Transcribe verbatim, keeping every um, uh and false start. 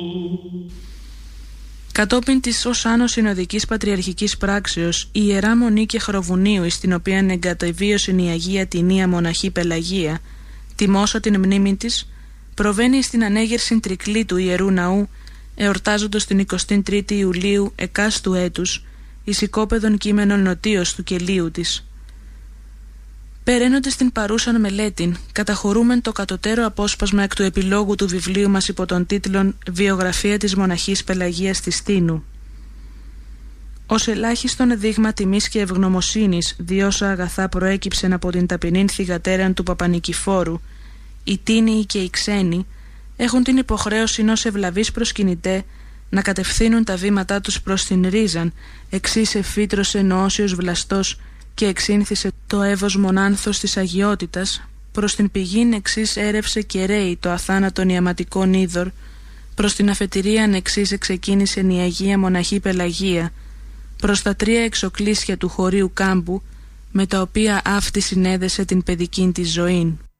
Κατόπιν της ως άνω συνοδικής πατριαρχικής πράξεως, η Ιερά Μονή και Χροβουνίου, εις την οποία εγκατεβίωσεν η Αγία Τινία Μοναχή Πελαγία, τιμώσα την μνήμη της, προβαίνει στην ανέγερσιν τρικλή του Ιερού Ναού, εορτάζοντας την εικοστή τρίτη Ιουλίου εκάστου έτους, εις οικόπεδον κείμενον νοτίως του κελίου της. Περαίνοντας την παρούσαν μελέτην, καταχωρούμεν το κατωτέρω απόσπασμα εκ του επιλόγου του βιβλίου μας υπό τον τίτλον «Βιογραφία της Μοναχής Πελαγίας της Τίνου». Ως ελάχιστον δείγμα τιμής και ευγνωμοσύνης, διόσα αγαθά προέκυψεν από την ταπεινήν θυγατέραν του Παπανικηφόρου, οι Τίνιοι και οι ξένοι έχουν την υποχρέωση ως ευλαβείς προσκυνητέ να κατευθύνουν τα βήματά τους προς την ρίζαν, εξής εφήτρωσε νοόσιος βλαστός και εξήνθησε το εύος μονάνθος της αγιότητας, προς την πηγήν εξής έρευσε και ρέει το αθάνατον ιαματικόν είδωρ, προς την αφετηρίαν εξής εξεκίνησεν η Αγία Μοναχή Πελαγία, προς τα τρία εξοκλήσια του χωρίου κάμπου, με τα οποία αυτή συνέδεσε την παιδικήν της ζωήν.